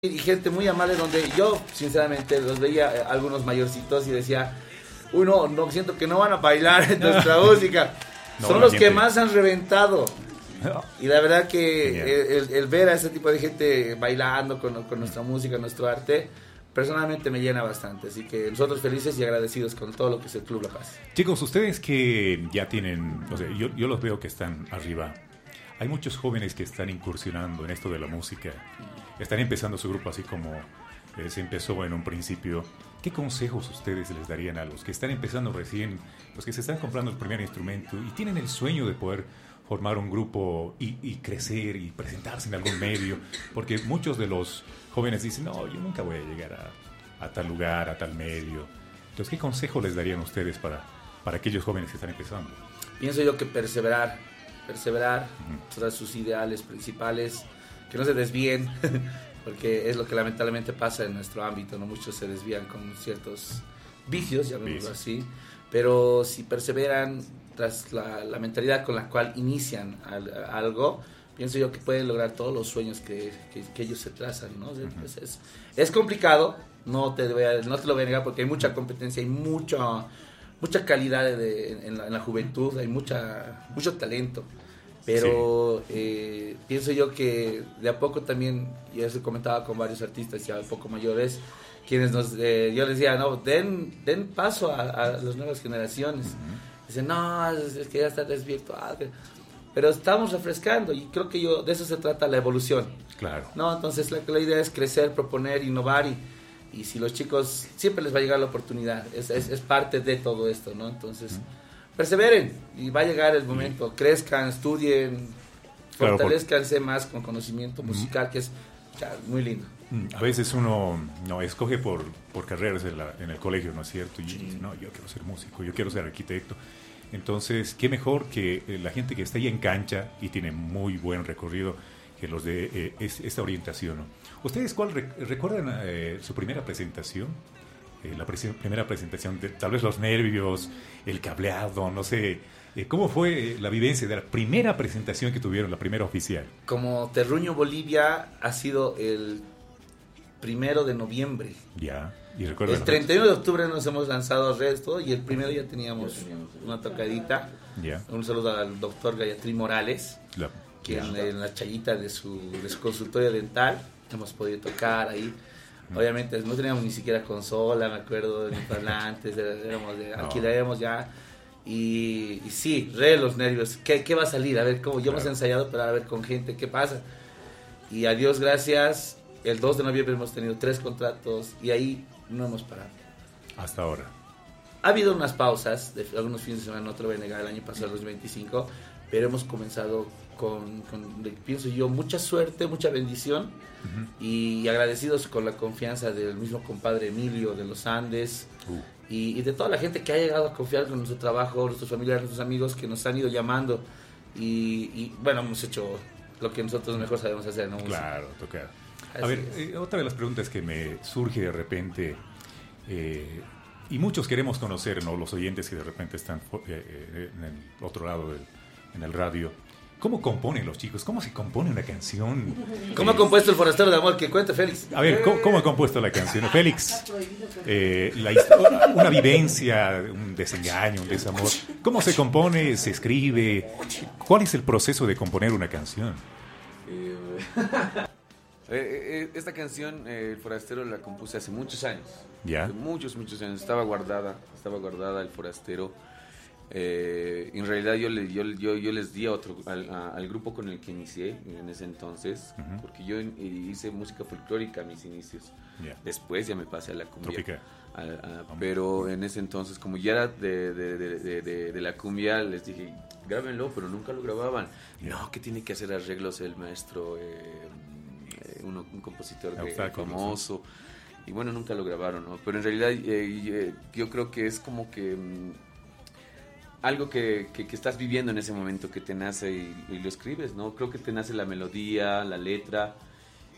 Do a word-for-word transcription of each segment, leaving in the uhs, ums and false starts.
y gente muy amable donde yo sinceramente los veía eh, algunos mayorcitos y decía, uno, no, siento que no van a bailar en nuestra música. No, son los gente. que más han reventado. Y la verdad que el, el ver a ese tipo de gente bailando con, con nuestra música, nuestro arte, personalmente me llena bastante. Así que nosotros felices y agradecidos con todo lo que es el Club La Paz. Chicos, ustedes que ya tienen, o sea, yo, yo los veo que están arriba. Hay muchos jóvenes que están incursionando en esto de la música. Están empezando su grupo así como eh, se empezó en un principio. ¿Qué consejos ustedes les darían a los que están empezando recién, los que se están comprando el primer instrumento y tienen el sueño de poder formar un grupo y, y crecer y presentarse en algún medio? Porque muchos de los jóvenes dicen, no, yo nunca voy a llegar a, a tal lugar, a tal medio. Entonces, ¿qué consejo les darían ustedes para, para aquellos jóvenes que están empezando? Pienso yo que perseverar. perseverar uh-huh. tras sus ideales principales, que no se desvíen, porque es lo que lamentablemente pasa en nuestro ámbito, no muchos se desvían con ciertos vicios, llamémoslo así, pero si perseveran tras la, la mentalidad con la cual inician al, algo, pienso yo que pueden lograr todos los sueños que, que, que ellos se trazan, ¿no? Uh-huh. es, es, es complicado, no te, voy a, no te lo voy a negar, porque hay mucha competencia, hay mucho mucha calidad de, de, en, la, en la juventud, hay mucha mucho talento, pero sí. eh, pienso yo que de a poco también, yo he comentado con varios artistas ya un poco mayores, quienes nos, eh, yo les decía, no, den, den paso a, a las nuevas generaciones. Uh-huh. Dicen, no, es, es que ya está desvirtuado, pero estamos refrescando y creo que yo de eso se trata la evolución. Claro. No, entonces la, la idea es crecer, proponer, innovar y Y si los chicos, siempre les va a llegar la oportunidad, es, es, es parte de todo esto, ¿no? Entonces, perseveren y va a llegar el momento, crezcan, estudien, claro, fortalezcanse por... más con conocimiento musical, que es ya, muy lindo. A veces uno no escoge por, por carreras en, la, en el colegio, ¿no es cierto? Y sí. dice, no, yo quiero ser músico, yo quiero ser arquitecto. Entonces, qué mejor que la gente que está ahí en cancha y tiene muy buen recorrido, que los de eh, es, esta orientación, ¿no? ¿Ustedes cuál rec- recuerdan eh, su primera presentación? Eh, la pre- primera presentación, de, tal vez los nervios, el cableado, no sé. Eh, ¿Cómo fue la vivencia de la primera presentación que tuvieron, la primera oficial? Como Terruño Bolivia ha sido el primero de noviembre. Ya, y recuerdo. El treinta y uno de octubre nos hemos lanzado al resto y el primero ya teníamos una tocadita. Ya. Un saludo al doctor Gayatri Morales. La, que en, en la chayita de su, de su consultorio dental hemos podido tocar ahí. Obviamente no teníamos ni siquiera consola, me acuerdo, ni parlantes, éramos de, no. alquilaremos ya. Y, y sí, re los nervios. ¿Qué, ¿Qué va a salir? A ver, cómo yo claro. hemos ensayado para ver con gente qué pasa. Y a Dios gracias, el dos de noviembre hemos tenido tres contratos y ahí no hemos parado. Hasta ahora. Ha habido unas pausas, de algunos fines de semana, no te lo voy a negar, el año pasado, el dos mil veinticinco, pero hemos comenzado con, con pienso yo, mucha suerte, mucha bendición uh-huh. y agradecidos con la confianza del mismo compadre Emilio de los Andes uh. y, y de toda la gente que ha llegado a confiar con nuestro trabajo, nuestros familiares, nuestros amigos que nos han ido llamando y, y bueno, hemos hecho lo que nosotros mejor sabemos hacer, ¿no? Claro, tocar. A ver, eh, otra de las preguntas que me surge de repente, eh, y muchos queremos conocer, ¿no? Los oyentes que de repente están eh, eh, en el otro lado del en el radio. ¿Cómo componen los chicos? ¿Cómo se compone una canción? ¿Cómo ha compuesto El Forastero de Amor? Que cuente Félix. A ver, ¿cómo, cómo ha compuesto la canción? Félix, eh, la historia, una vivencia, un desengaño, un desamor. ¿Cómo se compone? ¿Se escribe? ¿Cuál es el proceso de componer una canción? Eh, esta canción, eh, El Forastero, la compuse hace muchos años. ¿Ya? Hace muchos, muchos años. Estaba guardada, estaba guardada El Forastero. Eh, en realidad yo, le, yo, yo, yo les di a otro, al, a, al grupo con el que inicié en ese entonces, uh-huh. porque yo hice música folclórica a mis inicios. Yeah. Después ya me pasé a la cumbia. A, a, pero en ese entonces, como ya era de, de, de, de, de, de la cumbia, les dije, grábenlo, pero nunca lo grababan. Yeah. No, que tiene que hacer arreglos el maestro, eh, uno, un compositor de, famoso. Y bueno, nunca lo grabaron, ¿no? Pero en realidad eh, eh, yo creo que es como que... algo que, que, que estás viviendo en ese momento, que te nace y, y lo escribes, ¿no? Creo que te nace la melodía, la letra,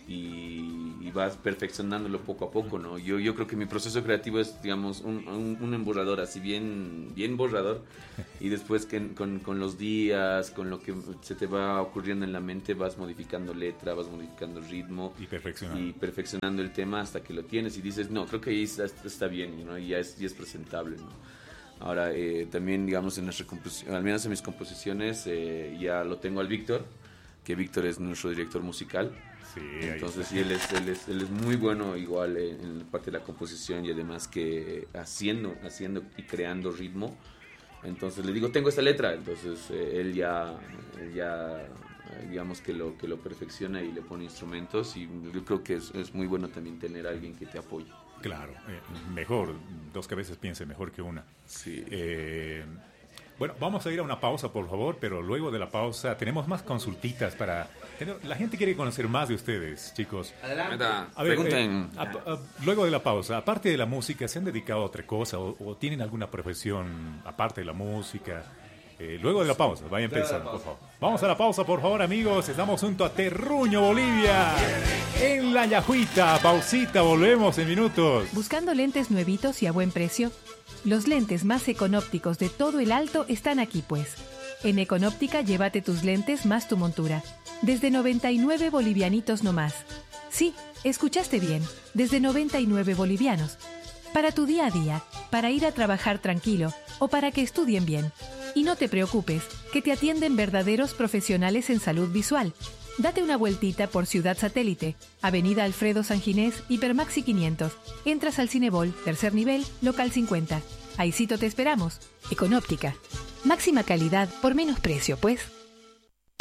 y, y vas perfeccionándolo poco a poco, ¿no? Yo, yo creo que mi proceso creativo es, digamos, un, un, un borrador, así bien, bien borrador, y después que con, con los días, con lo que se te va ocurriendo en la mente, vas modificando letra, vas modificando ritmo y perfeccionando, y perfeccionando el tema hasta que lo tienes y dices, no, creo que ahí está, está bien, ¿no? Y ya es, ya es presentable, ¿no? Ahora, eh, también, digamos, en nuestra composición, al menos en mis composiciones, eh, ya lo tengo al Víctor, que Víctor es nuestro director musical. Sí, entonces sí, él es, él, es, él es muy bueno igual en, en la parte de la composición y además que haciendo, haciendo y creando ritmo. Entonces le digo, tengo esta letra, entonces eh, él ya, él ya digamos que lo, que lo perfecciona y le pone instrumentos, y yo creo que es, es muy bueno también tener a alguien que te apoye. Claro, eh, mejor, dos cabezas piensen mejor que una. Sí. Eh, bueno, vamos a ir a una pausa, por favor, pero luego de la pausa tenemos más consultitas para... La gente quiere conocer más de ustedes, chicos. Adelante. A ver, eh, a, a, luego de la pausa, aparte de la música, ¿se han dedicado a otra cosa o, o tienen alguna profesión aparte de la música? Eh, luego de la pausa, vayan pensando, por favor. Vamos a la pausa, por favor, amigos. Estamos junto a Terruño, Bolivia. En la Yajuita, pausita, volvemos en minutos. ¿Buscando lentes nuevitos y a buen precio? Los lentes más econópticos de todo el Alto están aquí, pues. En Econóptica, llévate tus lentes más tu montura. Desde noventa y nueve bolivianitos nomás. Sí, escuchaste bien. Desde noventa y nueve bolivianos. Para tu día a día, para ir a trabajar tranquilo o para que estudien bien. Y no te preocupes, que te atienden verdaderos profesionales en salud visual. Date una vueltita por Ciudad Satélite, Avenida Alfredo Sanginés, Hipermaxi quinientos. Entras al Cinebol, tercer nivel, local cincuenta. Ahícito te esperamos. Econóptica. Máxima calidad por menos precio, pues.